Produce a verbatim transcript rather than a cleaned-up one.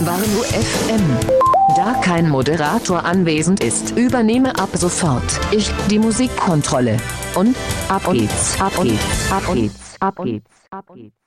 Warnow F M. Da kein Moderator anwesend ist, übernehme ab sofort ich die Musikkontrolle. Und ab geht's, ab geht's, ab geht's, ab geht's, ab geht's.